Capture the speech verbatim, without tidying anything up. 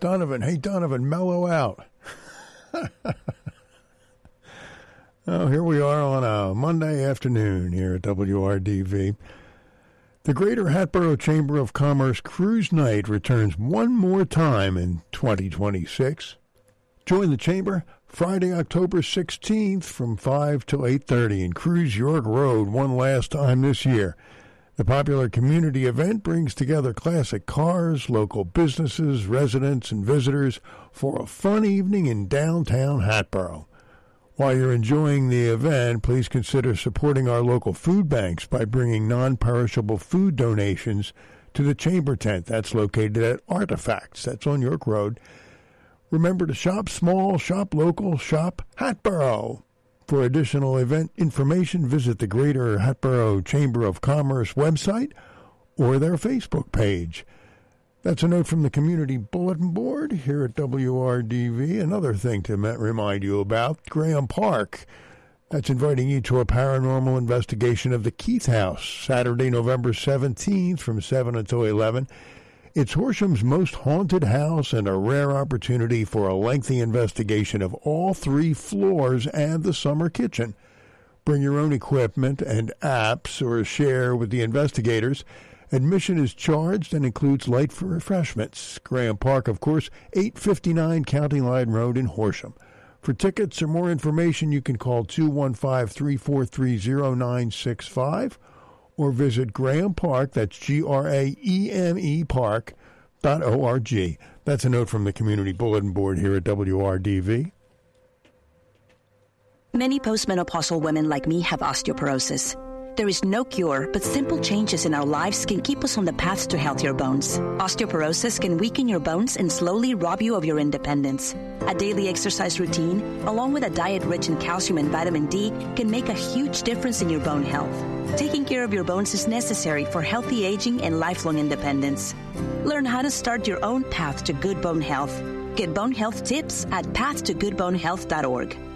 Donovan, hey, Donovan, mellow out. Oh, here we are on a Monday afternoon here at W R D V. The Greater Hatboro Chamber of Commerce Cruise Night returns one more time in twenty twenty-six. Join the Chamber Friday, October sixteenth from five till eight thirty and cruise York Road one last time this year. The popular community event brings together classic cars, local businesses, residents, and visitors for a fun evening in downtown Hatboro. While you're enjoying the event, please consider supporting our local food banks by bringing non-perishable food donations to the Chamber tent. That's located at Artifacts. That's on York Road. Remember to shop small, shop local, shop Hatboro. For additional event information, visit the Greater Hatboro Chamber of Commerce website or their Facebook page. That's a note from the Community Bulletin Board here at W R D V. Another thing to remind you about, Graham Park. That's inviting you to a paranormal investigation of the Keith House, Saturday, November seventeenth from seven until eleven. It's Horsham's most haunted house and a rare opportunity for a lengthy investigation of all three floors and the summer kitchen. Bring your own equipment and apps or share with the investigators. Admission is charged and includes light for refreshments. Graham Park, of course, eight fifty-nine County Line Road in Horsham. For tickets or more information, you can call two one five, three four three, zero nine six five or visit Graham Park, that's G R A E M E Park, dot O R G. That's a note from the Community Bulletin Board here at W R D V. Many postmenopausal women like me have osteoporosis. There is no cure, but simple changes in our lives can keep us on the path to healthier bones. Osteoporosis can weaken your bones and slowly rob you of your independence. A daily exercise routine, along with a diet rich in calcium and vitamin D, can make a huge difference in your bone health. Taking care of your bones is necessary for healthy aging and lifelong independence. Learn how to start your own path to good bone health. Get bone health tips at path to good bone health dot org.